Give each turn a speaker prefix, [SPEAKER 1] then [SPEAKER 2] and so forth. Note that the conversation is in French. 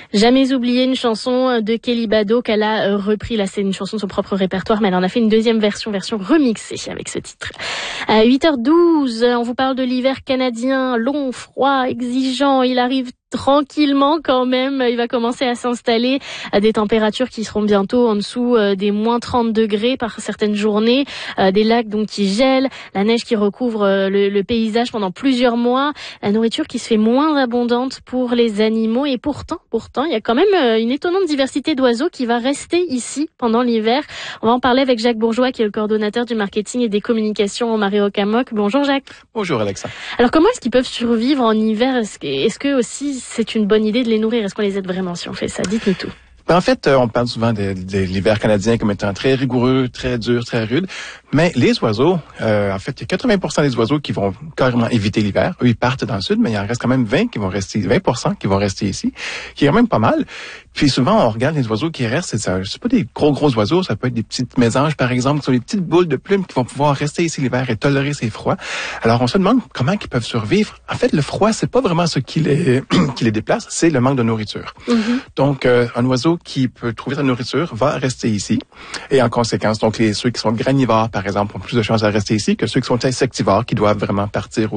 [SPEAKER 1] Jamais oublier, une chanson de Kelly Bado qu'elle a repris. Là, c'est une chanson de son propre répertoire, mais elle en a fait une deuxième version remixée avec ce titre. À 8h12, on vous parle de l'hiver canadien, long, froid, exigeant. Il arrive tranquillement quand même. Il va commencer à s'installer à des températures qui seront bientôt en dessous des moins 30 degrés par certaines journées, des lacs donc qui gèlent, la neige qui recouvre le paysage pendant plusieurs mois, la nourriture qui se fait moins abondante pour les animaux et pourtant il y a quand même une étonnante diversité d'oiseaux qui va rester ici pendant l'hiver. On va en parler avec Jacques Bourgeois qui est le coordonnateur du marketing et des communications au Maréocamok. Bonjour Jacques.
[SPEAKER 2] Bonjour Alexa.
[SPEAKER 1] Alors comment est-ce qu'ils peuvent survivre en hiver? Est-ce que aussi c'est une bonne idée de les nourrir? Est-ce qu'on les aide vraiment si on fait ça? Dites-nous tout.
[SPEAKER 2] En fait, on parle souvent de l'hiver canadien comme étant très rigoureux, très dur, très rude. Mais les oiseaux, en fait, il y a 80% des oiseaux qui vont carrément éviter l'hiver. Eux, ils partent dans le sud, mais il en reste quand même 20% qui vont rester ici, qui est quand même pas mal. Puis souvent, on regarde les oiseaux qui restent, c'est pas des gros oiseaux, ça peut être des petites mésanges, par exemple, qui sont des petites boules de plumes qui vont pouvoir rester ici l'hiver et tolérer ces froids. Alors, on se demande comment ils peuvent survivre. En fait, le froid, c'est pas vraiment ce qui les déplace, c'est le manque de nourriture. Mm-hmm. Donc, un oiseau qui peut trouver sa nourriture va rester ici. Et en conséquence, donc, ceux qui sont granivores, par exemple, ont plus de chances à rester ici que ceux qui sont insectivores, qui doivent vraiment partir